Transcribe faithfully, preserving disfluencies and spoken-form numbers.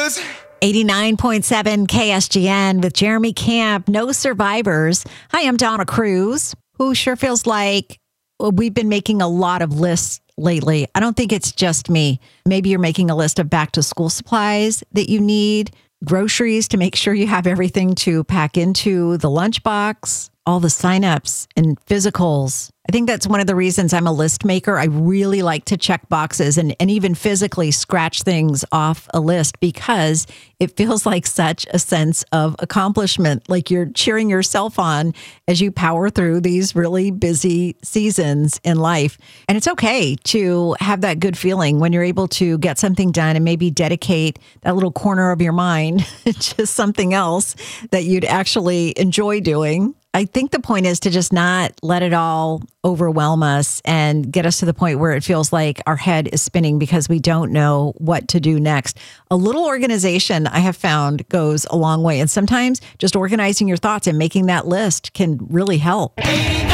Cruise. eighty-nine point seven K S G N with Jeremy Camp, No Survivors. Hi, I'm Donna Cruz, who sure feels like we've been making a lot of lists lately. I don't think it's just me. Maybe you're making a list of back to school supplies that you need, groceries to make sure you have everything to pack into the lunchbox, all the signups and physicals. I think that's one of the reasons I'm a list maker. I really like to check boxes and, and even physically scratch things off a list because it feels like such a sense of accomplishment, like you're cheering yourself on as you power through these really busy seasons in life. And it's okay to have that good feeling when you're able to get something done and maybe dedicate that little corner of your mind to something else that you'd actually enjoy doing. I think the point is to just not let it all overwhelm us and get us to the point where it feels like our head is spinning because we don't know what to do next. A little organization, I have found, goes a long way. And sometimes just organizing your thoughts and making that list can really help.